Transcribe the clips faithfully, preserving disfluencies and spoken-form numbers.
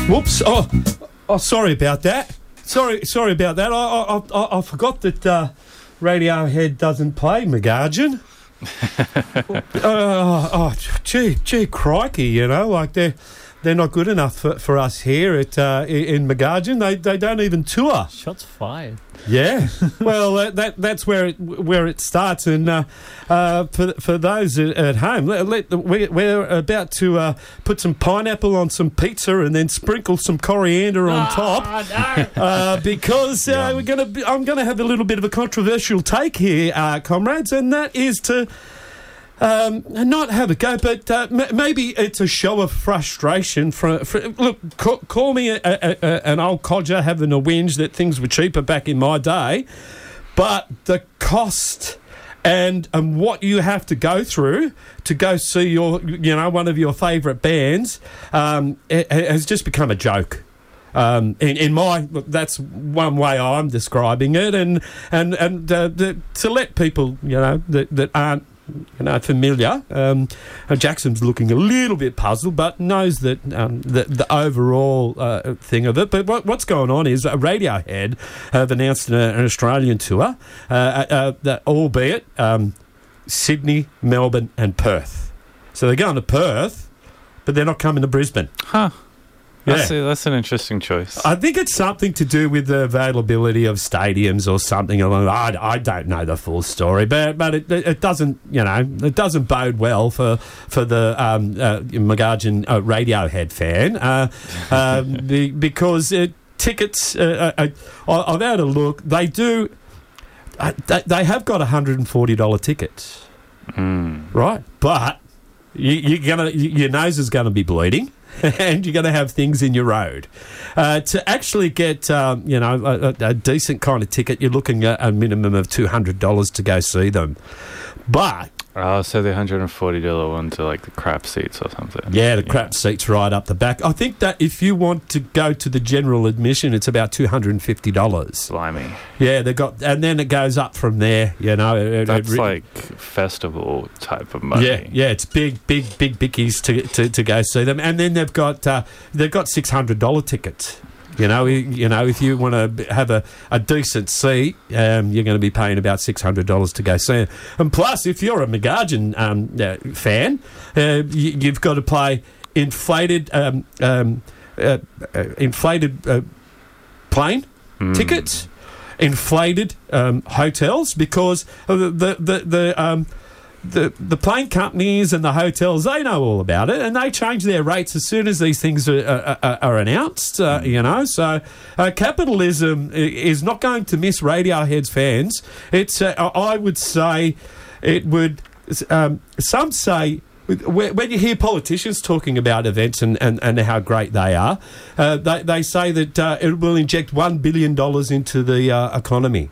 Whoops! Oh, oh, sorry about that. Sorry, sorry about that. I, I, I, I forgot that uh, Radiohead doesn't play McGargin. uh, oh, gee, gee, crikey! You know, like they're they're not good enough for, for us here at uh, in McGargin. They they don't even tour. Shots fired. Yeah, well, uh, that that's where it where it starts, and uh, uh, for for those at, at home, let, let, we're, we're about to uh, put some pineapple on some pizza and then sprinkle some coriander on oh, top, no. uh, because uh, we're gonna be, I'm going to have a little bit of a controversial take here, uh, comrades, and that is to. Um, not have a go, but uh, m- maybe it's a show of frustration. For, for look, ca- call me a, a, a, an old codger having a whinge that things were cheaper back in my day, but the cost and and what you have to go through to go see your, you know, one of your favourite bands, um, it, it has just become a joke. Um, in, in my, that's one way I'm describing it, and and and uh, the, to let people, you know, that that aren't. You know, familiar. Um, Jackson's looking a little bit puzzled, but knows that um, the, the overall uh, thing of it. But what, what's going on is uh, Radiohead have announced an, an Australian tour, uh, uh, that, albeit um, Sydney, Melbourne, and Perth. So they're going to Perth, but they're not coming to Brisbane. Huh. Yeah. That's, a, that's an interesting choice. I think it's something to do with the availability of stadiums or something. I, I don't know the full story, but but it, it doesn't, you know, it doesn't bode well for for the um, uh, McGargin uh, Radiohead fan, uh, uh, be, because uh, tickets. Uh, uh, I've had a look. They do. Uh, they, they have got one hundred forty dollars tickets, mm. right? But you, you're gonna your nose is going to be bleeding. And you're going to have things in your road. Uh, to actually get, um, you know, a, a decent kind of ticket, you're looking at a minimum of two hundred dollars to go see them. But... Oh, so the one hundred forty dollars ones are like the crap seats or something. Yeah, the crap yeah. seats right up the back. I think that if you want to go to the general admission, it's about two hundred fifty dollars. Blimey. Yeah, they got, and then it goes up from there, you know. It, That's it, like festival type of money. Yeah, yeah, it's big, big, big bickies to, to, to go see them. And then they've got uh, they've got six hundred dollars tickets. You know, you know, if you want to have a, a decent seat, um, you're going to be paying about six hundred dollars to go see it. And plus, if you're a McGargin um, uh, fan, uh, you, you've got to pay inflated um, um, uh, uh, inflated uh, plane mm. tickets, inflated um, hotels, because the the the, the um, The the plane companies and the hotels, they know all about it, and they change their rates as soon as these things are, are, are announced, uh, you know. So uh, capitalism is not going to miss Radiohead's fans. It's, uh, I would say, it would, um, some say, when you hear politicians talking about events and, and, and how great they are, uh, they, they say that uh, it will inject one billion dollars into the uh, economy.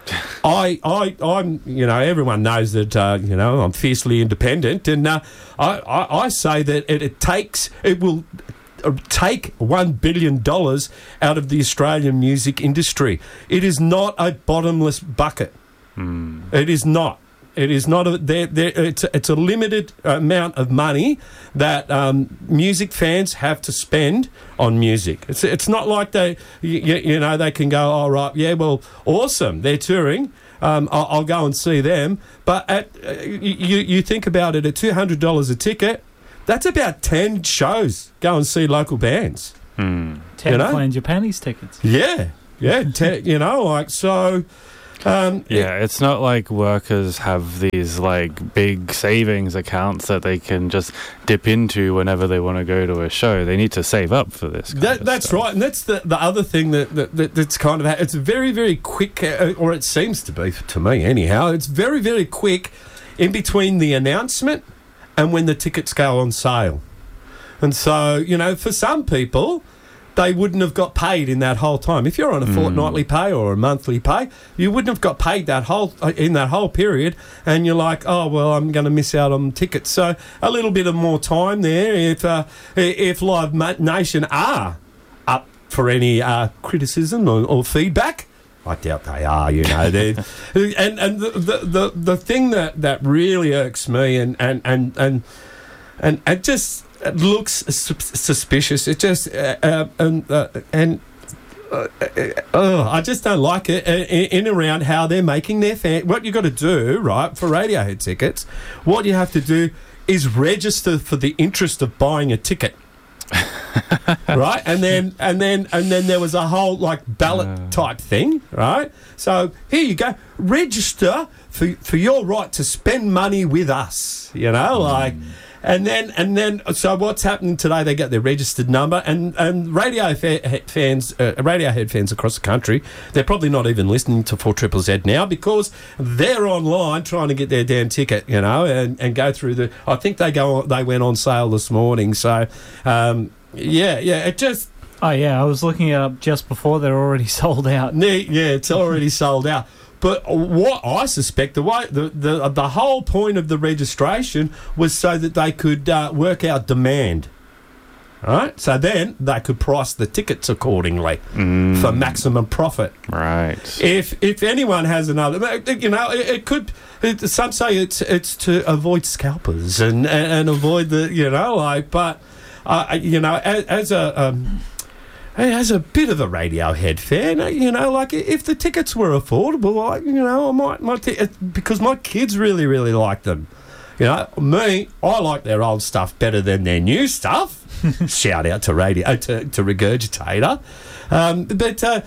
I, I, I'm, you know, everyone knows that, uh, you know, I'm fiercely independent, and uh, I, I, I say that it, it takes, it will take one billion dollars out of the Australian music industry. It is not a bottomless bucket. Mm. It is not. It is not a. They're, they're, it's, a it's a limited amount of money that um, music fans have to spend on music. It's it's not like they, you, you know, they can go, oh right, yeah, well, awesome, they're touring. Um, I'll, I'll go and see them. But at uh, you you think about it, at two hundred dollars a ticket, that's about ten shows. Go and see local bands. Mm. ten you know? Plain Japanese tickets. Yeah, yeah, ten, you know, like so. Um, yeah, it's not like workers have these like big savings accounts that they can just dip into whenever they want to go to a show. They need to save up for this. Kind that, of that's stuff. right, and that's the the other thing that, that, that that's kind of it's very very quick, uh, or it seems to be to me anyhow. It's very very quick in between the announcement and when the tickets go on sale, and so you know for some people, they wouldn't have got paid in that whole time. If you're on a mm. fortnightly pay or a monthly pay, you wouldn't have got paid that whole in that whole period, and you're like, oh well, I'm going to miss out on tickets. So a little bit of more time there. If uh, if Live Nation are up for any uh, criticism or, or feedback, I doubt they are. You know, and and the, the the the thing that that really irks me and and and and and, and just. it looks sus- suspicious. It just uh, uh, and uh, and. Uh, uh, oh, I just don't like it uh, in, in around how they're making their fan. What you got to do, right, for Radiohead tickets, what you have to do is register for the interest of buying a ticket. Right, and then and then and then there was a whole like ballot Uh. type thing, right? So here you go, register for for your right to spend money with us, you know, like. And then, and then, so what's happening today? They get their registered number, and and radio fa- fans, uh, Radiohead fans across the country, they're probably not even listening to four Triple Z now because they're online trying to get their damn ticket, you know, and, and go through the. I think they go, they went on sale this morning. So, um, yeah, yeah, it just. Oh, yeah, I was looking it up just before. They're already sold out. Yeah, it's already sold out. But what I suspect, the way the, the the whole point of the registration was so that they could uh, work out demand, right? So then they could price the tickets accordingly Mm. for maximum profit. Right. If if anyone has another, you know, it, it could. It, some say it's it's to avoid scalpers and and, and avoid the, you know, like. But uh, you know, as, as a um, as a bit of a Radiohead fan, you know, like if the tickets were affordable, I, you know, I might, might t- because my kids really, really like them. You know, me, I like their old stuff better than their new stuff. Shout out to radio to, to Regurgitator. Um, but uh,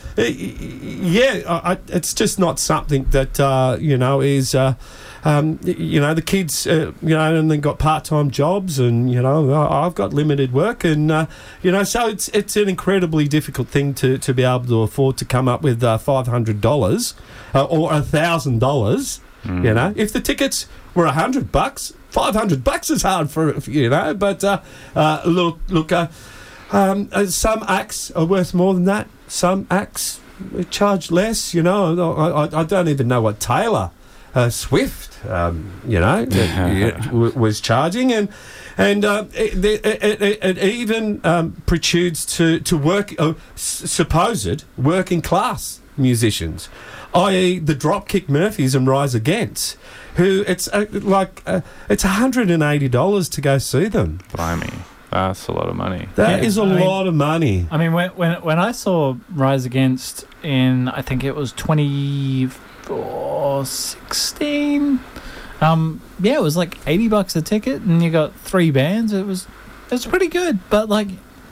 yeah, I, I, it's just not something that uh, you know is. Uh, Um, you know, the kids, uh, you know, and they've got part-time jobs, and you know, I- I've got limited work, and uh, you know, so it's it's an incredibly difficult thing to, to be able to afford to come up with uh, five hundred dollars uh, or a thousand dollars. You know, if the tickets were a hundred bucks, five hundred bucks is hard for you know. But uh, uh, look, look, uh, um, uh, some acts are worth more than that. Some acts charge less. You know, I, I, I don't even know what Taylor. Uh, Swift, um, you know, that, w- was charging, and and uh, it, it, it, it even um, protrudes to to work uh, s- supposed working class musicians, that is, the Dropkick Murphys and Rise Against, who it's uh, like uh, it's one hundred and eighty dollars to go see them. Blimey. That's a lot of money. That Yeah, is a I mean- lot of money. I mean, when when when I saw Rise Against in, I think it was twenty or sixteen. Um, yeah, it was like eighty bucks a ticket, and you got three bands. It was it was pretty good, but like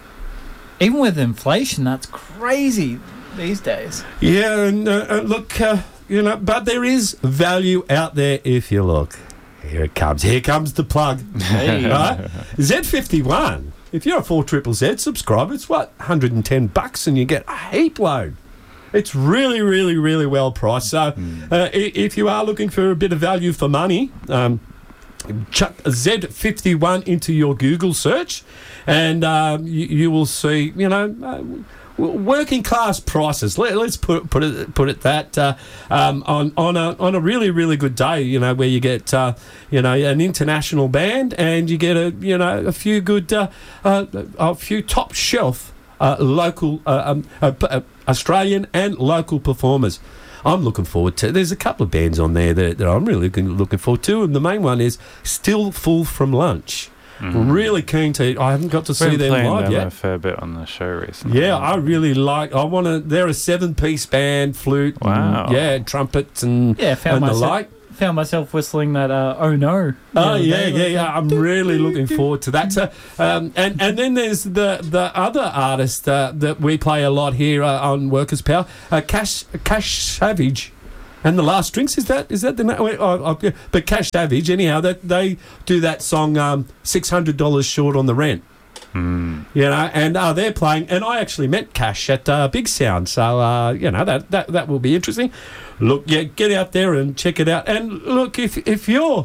even with inflation, that's crazy these days. Yeah, and uh, uh, look, uh, you know, but there is value out there if you look. Here it comes. Here comes the plug. Hey. Right? Z fifty-one. If you're a four Triple Z subscriber, it's what, one hundred and ten bucks, and you get a heap load. It's really, really, really well priced. So, uh, i- if you are looking for a bit of value for money, um, chuck Z fifty-one into your Google search, and um, you, you will see, you know, uh, w- working class prices. Let, let's put put it put it that uh, um, on on a on a really really good day, you know, where you get uh, you know an international band, and you get a you know a few good uh, uh, a few top shelf uh, local uh, um, uh, p- uh, Australian and local performers. I'm looking forward to. There's a couple of bands on there that, that I'm really looking, looking forward to, and the main one is Still Full from Lunch. Mhm. Really keen to. I haven't got to We've see been them playing live them yet. a fair bit on the show recently. Yeah, I really like. I want to. They're a seven-piece band, flute, and, Wow. yeah, trumpets and Yeah, found and the myself like. found myself whistling that. Uh, oh no! the Oh other yeah, day. yeah, yeah. I'm really looking forward to that. So, um, and and then there's the the other artist uh, that we play a lot here uh, on Workers' Power, uh, Cash Cash Savage. And the Last Drinks, is that is that the name? Oh, oh, yeah. But Cash Savage, anyhow, that they do that song um, six hundred dollars short on the rent. Mm. You know, and uh, they're playing, and I actually met Cash at uh, Big Sound, so uh, you know that, that that will be interesting. Look, yeah, get out there and check it out. And look, if if you're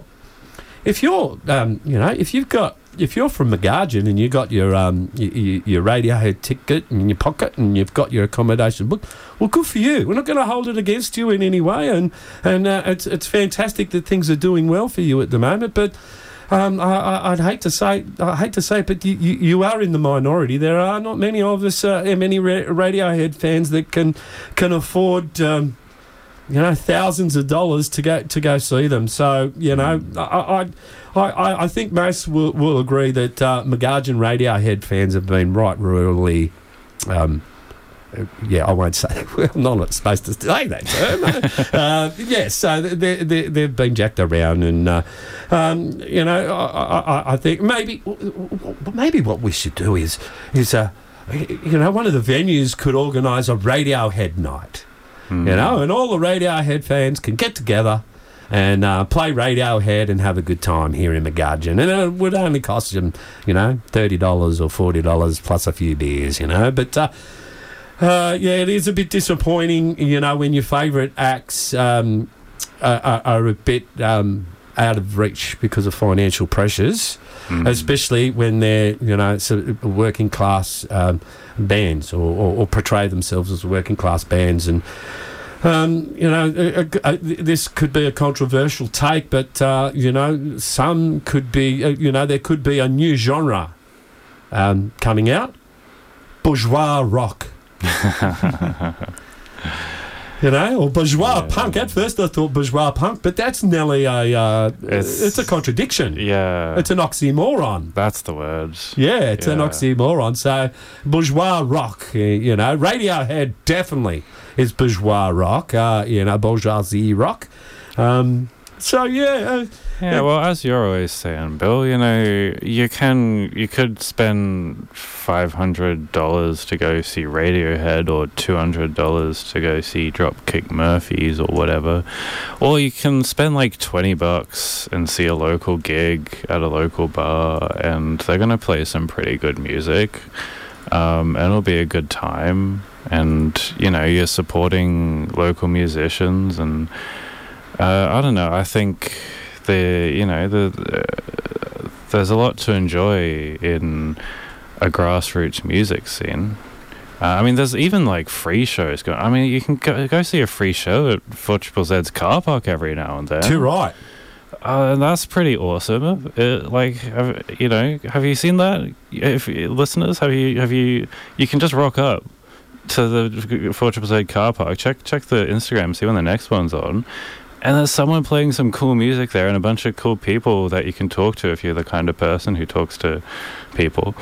if you're um, you know if you've got if you're from McGargin and you got your um your, your Radiohead ticket in your pocket and you've got your accommodation booked, well, good for you. We're not going to hold it against you in any way, and and uh, it's it's fantastic that things are doing well for you at the moment, but. Um, I, I, I'd hate to say, I hate to say, it, but you, you, you are in the minority. There are not many of us, uh, many ra- Radiohead fans that can can afford, um, you know, thousands of dollars to go to go see them. So you know, I, I I, I, I think most will, will agree that uh, McGargan Radiohead fans have been right royally. Um, yeah, I won't say. Well, I'm not supposed to say that term. uh, yeah, so they, they, they've been jacked around, and uh, um, you know, I, I, I think maybe maybe what we should do is is uh, you know, one of the venues could organise a Radiohead night. Mm. You know, and all the Radiohead fans can get together and uh, play Radiohead and have a good time here in McGargan. And it would only cost them, you know, thirty dollars or forty dollars plus a few beers, you know. But, uh, uh, yeah, it is a bit disappointing, you know, when your favourite acts um, are, are, are a bit um, out of reach because of financial pressures, mm. especially when they're, you know, sort of working class um, bands or, or, or portray themselves as working class bands. And Um, you know, uh, uh, this could be a controversial take, but, uh, you know, some could be, uh, you know, there could be a new genre um, coming out. Bourgeois rock. You know, or bourgeois yeah. punk. At first I thought bourgeois punk, but that's nearly a, uh, it's, it's a contradiction. Yeah. It's an oxymoron. That's the word. Yeah, it's yeah. an oxymoron. So, bourgeois rock, you know, Radiohead definitely is bourgeois rock, uh, you know, bourgeoisie rock. Um, so, yeah. Uh, yeah, well, as you're always saying, Bill, you know, you can, you could spend five hundred dollars to go see Radiohead or two hundred dollars to go see Dropkick Murphys or whatever. Or you can spend like twenty bucks and see a local gig at a local bar, and they're going to play some pretty good music. Um, and it'll be a good time. And, you know, you're supporting local musicians, and uh, I don't know, I think the you know the, uh, there's a lot to enjoy in a grassroots music scene. Uh, I mean, there's even like free shows going. I mean, you can go, go see a free show at four Triple Z's car park every now and then. Too right. Uh, and that's pretty awesome. Uh, like, have, you know, have you seen that? If listeners, have you have you? You can just rock up to the four Triple Z car park. Check check the Instagram, see when the next one's on. And there's someone playing some cool music there, and a bunch of cool people that you can talk to if you're the kind of person who talks to people.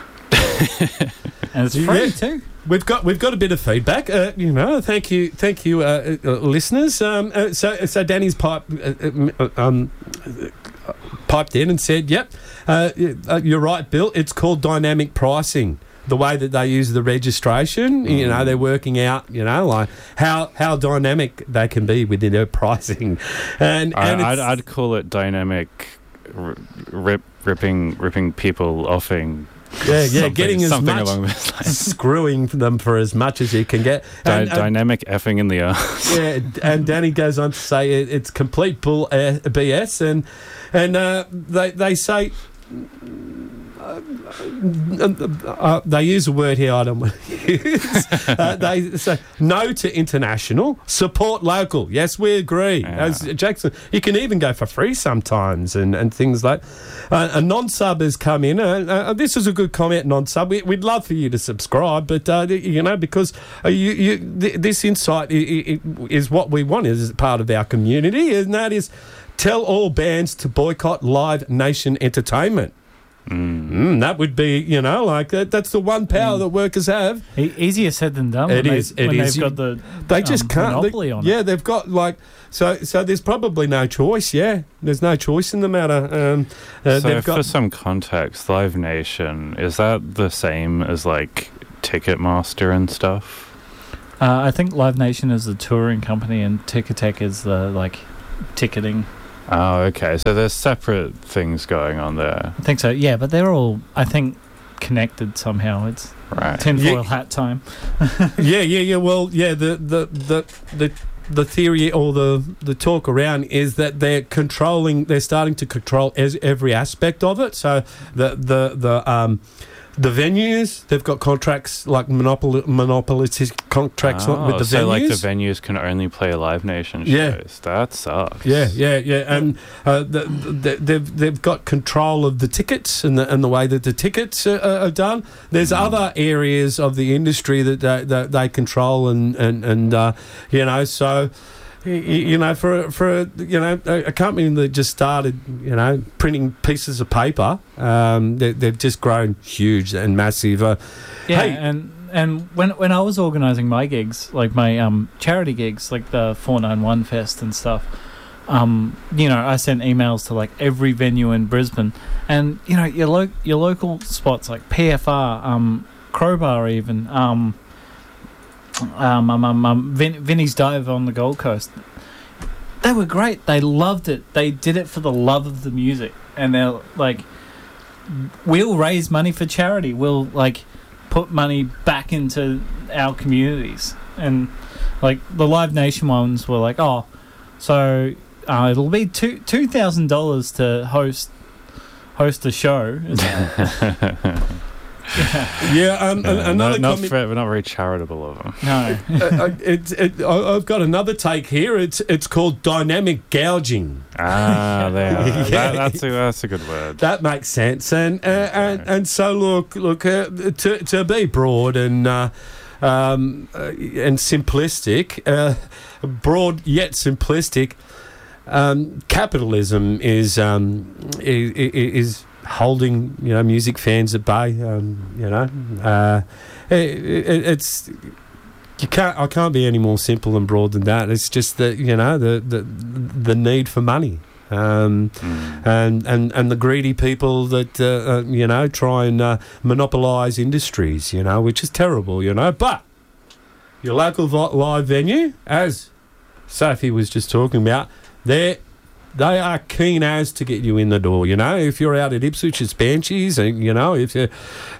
And it's free yeah. too. We've got we've got a bit of feedback. Uh, you know, thank you, thank you, uh, uh, listeners. Um, uh, so so Danny's pipe uh, uh, um, uh, piped in and said, "Yep, uh, you're right, Bill. It's called dynamic pricing." The way that they use the registration, mm. you know, they're working out, you know, like how how dynamic they can be within their pricing, and, and I, I'd, I'd call it dynamic, r- rip ripping ripping people offing. Yeah, yeah, getting as much, along those lines. Screwing them for as much as you can get. And, Di- dynamic and, effing in the arse. Yeah, and Danny goes on to say it, it's complete bull uh, B S, and and uh, they they say. Uh, uh, they use a word here I don't want to use. Uh, they say no to international, support local. Yes, we agree. Yeah. As Jackson, you can even go for free sometimes, and, and things like. Uh, a non-sub has come in. Uh, uh, this is a good comment, non-sub. We, we'd love for you to subscribe, but uh, you know, because uh, you, you, th- this insight I- I- is what we want as part of our community, and that is tell all bands to boycott Live Nation Entertainment. Mm. Mm, that would be, you know, like that. That's the one power mm. that workers have. E- easier said than done. It when is. They, it when is. They've got the they just um, can't. monopoly they, on yeah, it. they've got like so. So there's probably no choice. Yeah, there's no choice in the matter. Um, uh, so they've got, for some context, Live Nation, is that the same as like Ticketmaster and stuff? Uh, I think Live Nation is the touring company, and Ticketek is the like ticketing. Oh, okay. So there's separate things going on there. I think so, yeah, but they're all, I think, connected somehow. It's right. tinfoil yeah. hat time. yeah, yeah, yeah. Well, yeah, the the the the, the theory or the, the talk around is that they're controlling, they're starting to control as every aspect of it. So the the the um the venues, they've got contracts like monopoly, monopolistic contracts oh, with the so venues. like the venues can only play Live Nation shows. Yeah. That sucks. Yeah, yeah, yeah. And uh, the, the, they've they've got control of the tickets and the and the way that the tickets are, are done. There's mm. other areas of the industry that they, that they control, and and and uh, you know, so. y- y- you know, for for a, you know a, a company that just started, you know, printing pieces of paper, um, they, they've just grown huge and massive. Uh, Yeah, hey, and and when when I was organising my gigs, like my um charity gigs, like the four ninety-one Fest and stuff, um, you know, I sent emails to like every venue in Brisbane, and you know, your lo- your local spots like P F R, um, Crowbar, even um, um, um, um, um Vin- Vinny's Dive on the Gold Coast. They were great. They loved it. They did it for the love of the music, and they're like, we'll raise money for charity. We'll like put money back into our communities. And like the Live Nation ones were like, oh, so uh, it'll be two two thousand dollars to host host a show. yeah. yeah, um, Yeah, an- another not, not, comment- fair, we're not very charitable of them. No. uh, it's it, I- I've got another take here. It's it's called dynamic gouging. Ah, there. Yeah. that, that's a that's a good word. That makes sense, and uh, and and so look look uh, to to be broad and uh, um, uh, and simplistic, uh, broad yet simplistic. Um, capitalism is um, is, is holding you know music fans at bay. Um, you know, uh, it, it, it's. You can't. I can't be any more simple and broad than that. It's just that you know the the the need for money, um, Mm. and and and the greedy people that uh, uh, you know try and uh, monopolise industries. You know, which is terrible. You know, but your local vi- live venue, as Sophie was just talking about, they they are keen as to get you in the door. You know, if you're out at Ipswich, it's Banshees, and you know, if you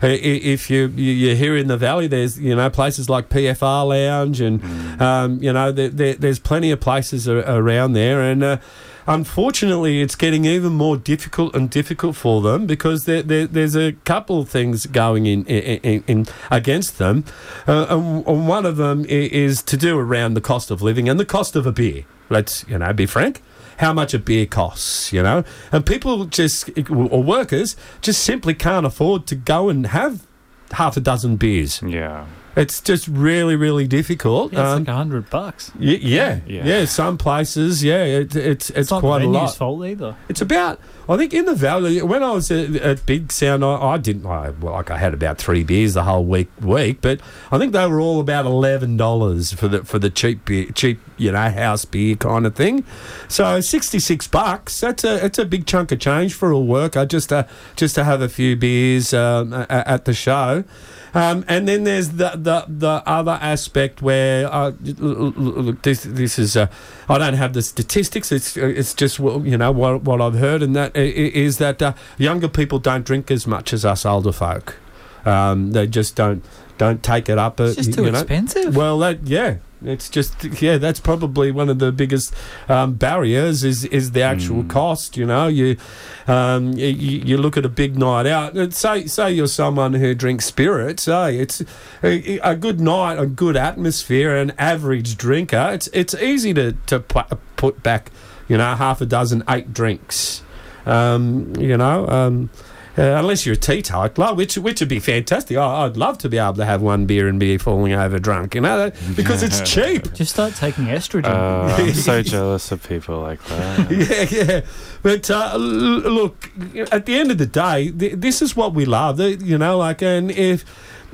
if you you're here in the valley, there's you know places like P F R Lounge, and Mm. um, you know there, there, there's plenty of places a, around there, and uh, unfortunately, it's getting even more difficult and difficult for them because there, there, there's a couple of things going in, in, in, in against them, uh, and, and one of them i- is to do around the cost of living and the cost of a beer. Let's you know be frank. How much a beer costs, you know, and people just or workers just simply can't afford to go and have half a dozen beers. Yeah. It's just really, really difficult. Yeah, it's Um, like a hundred bucks. y- yeah, yeah, Yeah. Some places, yeah, it, it's it's, It's not quite the a venue's lot. fault either. It's about, I think, in the valley. When I was at, at Big Sound, I, I didn't. I, well, like I had about three beers the whole week. Week, but I think they were all about eleven dollars for the for the cheap beer, cheap you know house beer kind of thing. So sixty six bucks. That's a it's a big chunk of change for a worker just to just to have a few beers um, at, at the show. Um, and then there's the, the, the other aspect where uh, look, this this is uh, I don't have the statistics. It's it's just well, you know what what I've heard, and that i- i- is that uh, younger people don't drink as much as us older folk. Um, they just don't don't take it up. Uh, It's just too you know. expensive. Well, that yeah, it's just yeah. That's probably one of the biggest um, barriers is is the actual Mm. cost. You know, you, um, you you look at a big night out. And say say you're someone who drinks spirits. Hey, it's a, a good night, a good atmosphere, an average drinker. It's it's easy to to pu- put back, you know, half a dozen, eight drinks. Um, you know. Um, Uh, unless you're a teetotaler, which which would be fantastic. I, I'd love to be able to have one beer and be falling over drunk, you know, that, because it's cheap. Just start taking estrogen. Uh, I'm so jealous of people like that. Yeah, yeah. But uh, l- look, at the end of the day, th- this is what we love. The- You know, like, and if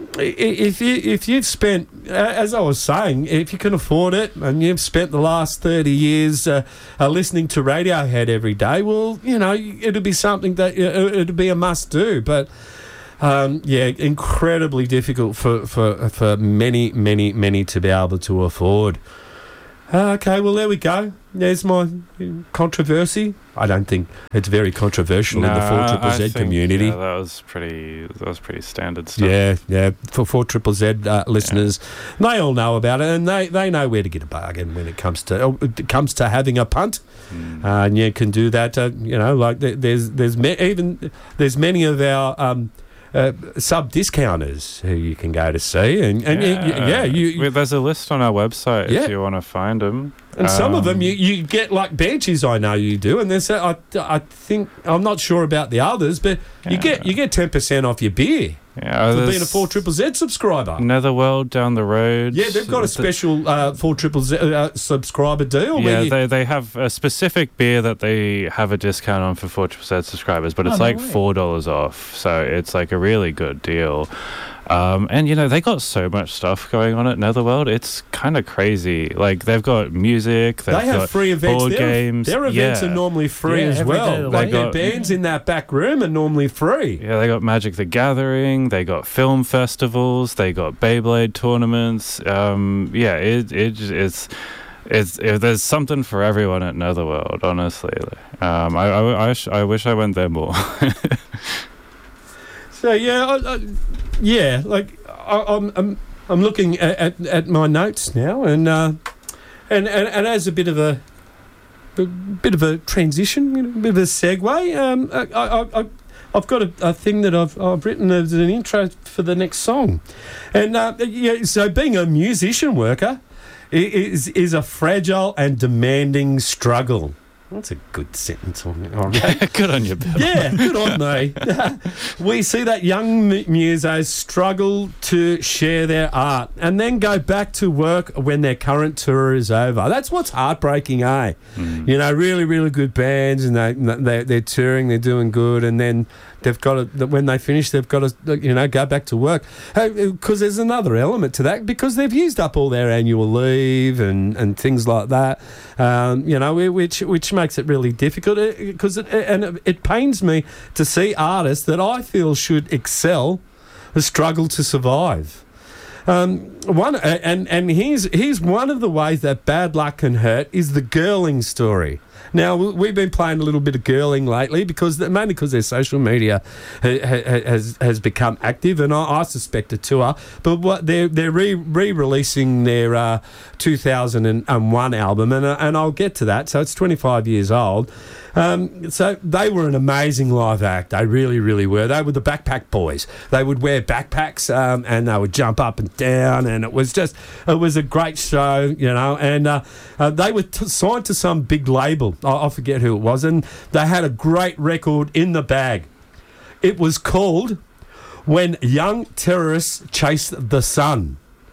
if you if you've spent, uh, as I was saying, if you can afford it, and you've spent the last thirty years uh, uh, listening to Radiohead every day, well, you know, it'll be something that uh, it'll be a must do. But um, yeah, incredibly difficult for, for for many many many to be able to afford. Uh, okay, well, there we go. There's my controversy. I don't think it's very controversial in the four I- triple I Z think, community. Yeah, that was pretty. That was pretty standard stuff. Yeah, yeah. For four triple Z uh, listeners, they all know about it, and they, they know where to get a bargain when it comes to oh, it comes to having a punt. Mm. Uh, and you can do that. Uh, you know, like there, there's there's me- even there's many of our um, uh, sub discounters who you can go to see, and and yeah, you, yeah, you, Well, there's a list on our website Yeah. if you want to find them. and some of them Um, you, you get like benches. I know you do, and there's uh, I I think I'm not sure about the others, but you Yeah. get you get ten percent off your beer. Yeah, for there's being a four Triple Z subscriber. Netherworld down the road. Yeah, they've got a special uh, four Triple Z uh, subscriber deal. Yeah, where you, they they have a specific beer that they have a discount on for four Triple Z subscribers, but it's Oh, no like way. four dollars off. So it's like a really good deal. Um, and you know they got so much stuff going on at Netherworld. It's kind of crazy. Like they've got music. They've they have got free events. board Their, games. their events yeah. are normally free Yeah, as every day well. of the Like week. their They got- bands in that back room are normally free. Yeah, they got Magic the Gathering. They got film festivals. They got Beyblade tournaments. Um, yeah, it it it's. It's, it, there's something for everyone at Netherworld, honestly. Um, I, I, I, sh- I wish I went there more. So yeah, I, I, yeah, like I, I'm, I'm, I'm looking at, at, at my notes now, and uh, and, and and as a bit of a, a bit of a transition, you know, a bit of a segue, um, I, I, I, I've got a, a thing that I've I've written as an intro for the next song, and uh, yeah, so being a musician worker i- is is a fragile and demanding struggle. That's a good sentence on it. All right. Good on you, Bill. Yeah, good on me. We see that young mu- musos struggle to share their art and then go back to work when their current tour is over. That's what's heartbreaking, eh? Mm. You know, really, really good bands, and they, they they're touring, they're doing good, and then they've got to, when they finish, they've got to, you know, go back to work. Because there's another element to that, because they've used up all their annual leave and, and things like that. Um, you know, which which makes it really difficult. Because it, and it, it pains me to see artists that I feel should excel struggle to survive. Um, one and and here's here's one of the ways that bad luck can hurt is the girling story. Now, we've been playing a little bit of girling lately, because mainly because their social media ha, ha, has has become active, and I, I suspect a tour. But what they're they're re re-releasing their uh, two thousand one album, and uh, and I'll get to that. So it's twenty-five years old. Um, so they were an amazing live act. They really, really were. They were the Backpack Boys. They would wear backpacks um, and they would jump up and down, and it was just, it was a great show, you know. And uh, uh, they were t- signed to some big label. I-, I forget who it was, and they had a great record in the bag. It was called When Young Terrorists Chased the Sun.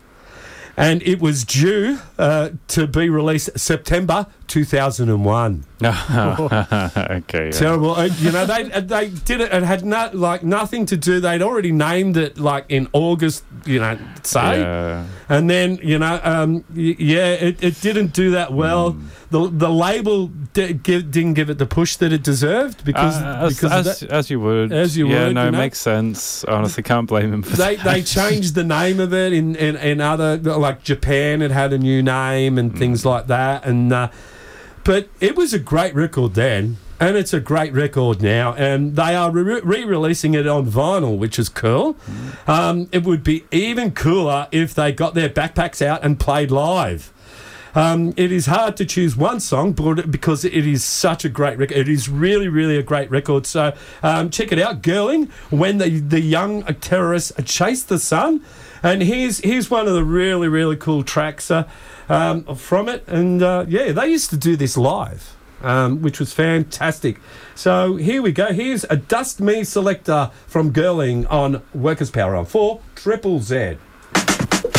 And it was due uh, to be released September two thousand one. Okay. Yeah. Terrible. Uh, you know, they uh, they did it. It had no, like nothing to do. They'd already named it like in August, you know, say. Yeah. And then, you know, um, y- yeah, it, it didn't do that well. Mm. The the label di- give, didn't give it the push that it deserved because, Uh, as, because as, of that. as you would. As you yeah, would, no, you it know. makes sense. Honestly, can't blame him for They that. they changed the name of it in, in, in other, like Japan, it had a new name and things like that. And uh, but it was a great record then, and it's a great record now. And they are re- re-releasing it on vinyl, which is cool. Um, it would be even cooler if they got their backpacks out and played live. Um, it is hard to choose one song, but because it is such a great record. It is really, really a great record. So um, check it out, Girling, When the the Young Terrorists Chase the Sun. And here's here's one of the really, really cool tracks uh, um, from it. And uh, yeah, they used to do this live, um, which was fantastic. So here we go. Here's a Dust Me selector from Girling on Workers' Power on four Triple Z.